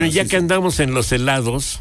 Ya que andamos en los helados,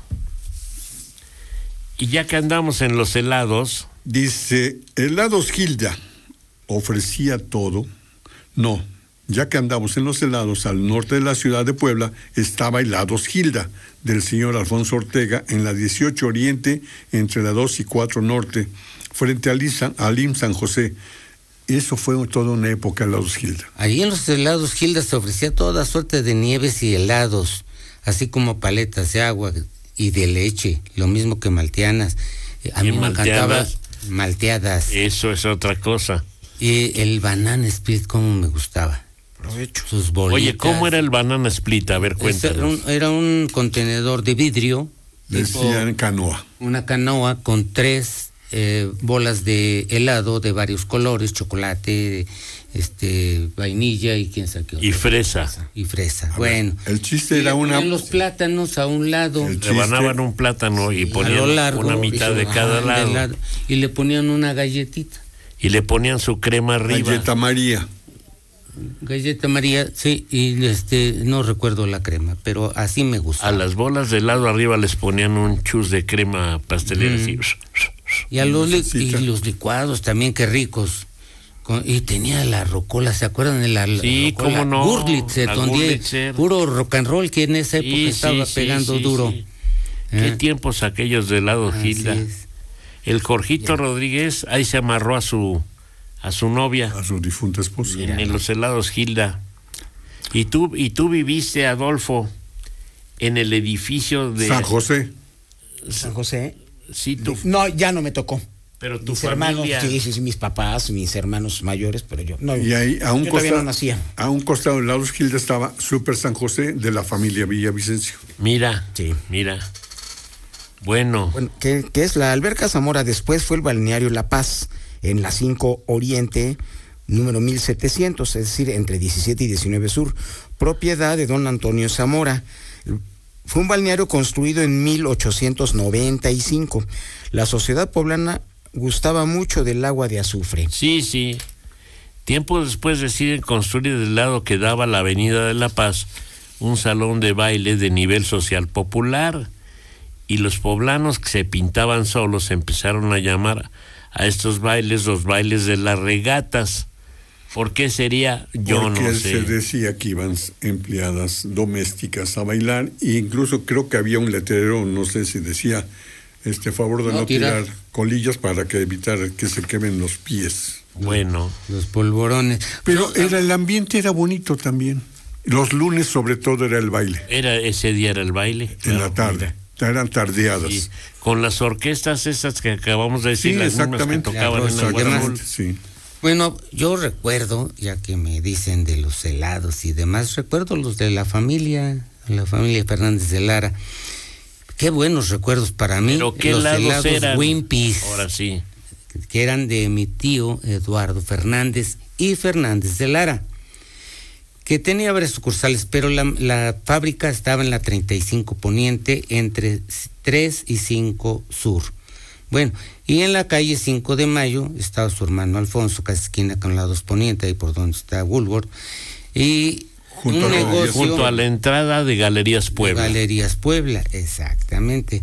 dice, Helados Gilda ofrecía todo. No, ya que andamos en los helados al norte de la ciudad de Puebla, estaba Helados Gilda, del señor Alfonso Ortega, en la 18 Oriente, entre la 2 y 4 Norte, frente al IMSS San José. Eso fue toda una época, Helados Gilda. Ahí en los Helados Gilda se ofrecía toda suerte de nieves y helados, así como paletas de agua y de leche, lo mismo que malteadas. A mí me encantaba malteadas. Eso es otra cosa. Y el banana split, cómo me gustaba. Provecho. Sus bolitas. Oye, ¿cómo era el banana split? A ver, cuéntanos. Era un contenedor de vidrio. Decían canoa. Una canoa con 3 bolas de helado de varios colores, chocolate, vainilla y quién sabe qué otro. Y fresa. Bueno. El chiste era los plátanos a un lado. Rebanaban un plátano y ponían una mitad de cada lado. Y le ponían una galletita. Y le ponían su crema arriba. Galleta María, sí, y no recuerdo la crema, pero así me gusta. A las bolas de helado arriba les ponían un chus de crema pastelera así. Y a los licuados también, qué ricos. Y tenía la rocola, ¿se acuerdan de la sí, rocola? Cómo no, Gurlitzer, puro rock and roll que en esa época estaba pegando duro. Sí. Qué tiempos aquellos de helado Gilda. El Jorgito Rodríguez ahí se amarró a su novia, a su difunta esposa, en los helados Gilda. Y tú viviste, Adolfo, en el edificio de San José. Sí, tú. No, ya no me tocó. Pero tu mis familia. Hermanos, sí, mis papás, mis hermanos mayores, pero yo no. Y ahí a un costado no nacía. A un costado de Helados Gilda estaba Super San José de la familia Villavicencio. Mira. Bueno, que es la Alberca Zamora. Después fue el balneario La Paz, en la 5 Oriente, número 1700, es decir, entre 17 y 19 Sur, propiedad de don Antonio Zamora. Fue un balneario construido en 1895. La sociedad poblana gustaba mucho del agua de azufre. Sí. Tiempo después deciden construir del lado que daba la Avenida de La Paz un salón de baile de nivel social popular. Y los poblanos que se pintaban solos empezaron a llamar a estos bailes los bailes de las regatas. ¿Por qué sería? Yo no sé. Porque se decía que iban empleadas domésticas a bailar, e incluso creo que había un letrero, no sé si decía, favor de no tirar colillas para que evitar que se quemen los pies. Bueno. Los polvorones. Pero el ambiente era bonito también. Los lunes sobre todo era el baile. Ese día era el baile. En la tarde. Eran tardeadas. Sí, con las orquestas esas que acabamos de decir, sí, las exactamente. Que tocaban en el Guadalajara. Sí. Bueno, yo recuerdo, ya que me dicen de los helados y demás, recuerdo los de la familia Fernández de Lara. Qué buenos recuerdos para mí. Pero qué los helados eran. Wimpy's. Ahora sí. Que eran de mi tío Eduardo Fernández y Fernández de Lara, que tenía varias sucursales, pero la fábrica estaba en la 35 Poniente, entre 3 y 5 Sur. Bueno, y en la calle 5 de Mayo estaba su hermano Alfonso, casi esquina con la 2 Poniente, ahí por donde está Woolworth, y junto a la entrada de Galerías Puebla. Galerías Puebla, exactamente.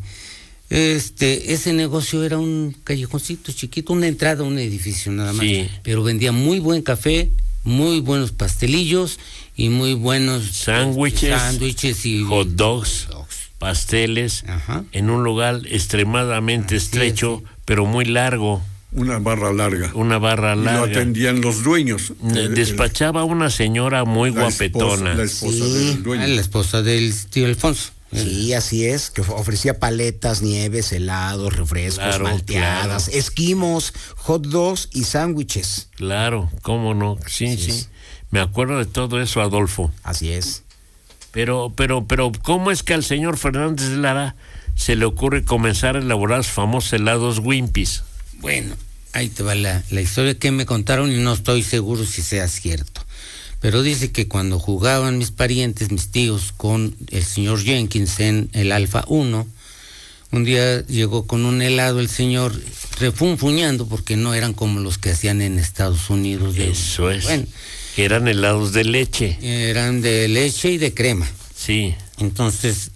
Ese negocio era un callejoncito chiquito, una entrada a un edificio nada más, pero vendía muy buen café, muy buenos pastelillos y muy buenos sándwiches y hot dogs, pasteles. Ajá. En un lugar extremadamente estrecho, pero muy largo. Una barra larga. Y lo atendían los dueños. Despachaba una señora muy guapetona. La esposa del dueño. La esposa del tío Alfonso. Sí, así es, que ofrecía paletas, nieves, helados, refrescos, malteadas, esquimos, hot dogs y sándwiches. Claro, cómo no, sí. Me acuerdo de todo eso, Adolfo. Así es. Pero, ¿cómo es que al señor Fernández de Lara se le ocurre comenzar a elaborar sus famosos helados Wimpy's? Bueno, ahí te va la historia que me contaron y no estoy seguro si sea cierto. Pero dice que cuando jugaban mis parientes, mis tíos, con el señor Jenkins en el Alfa 1, un día llegó con un helado el señor refunfuñando porque no eran como los que hacían en Estados Unidos. Eso es. Bueno, eran helados de leche. Eran de leche y de crema. Sí. Entonces,